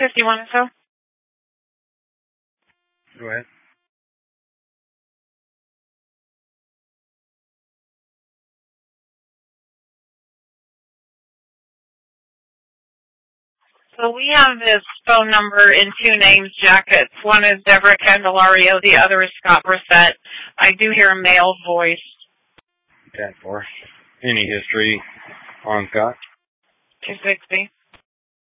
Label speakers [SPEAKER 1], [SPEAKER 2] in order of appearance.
[SPEAKER 1] 51 or so.
[SPEAKER 2] Go ahead.
[SPEAKER 1] So we have this phone number in two names jackets. One is Deborah Candelario, the other is Scott Brissett. I do hear a male voice.
[SPEAKER 2] 10-4. Any history on Scott?
[SPEAKER 1] 260.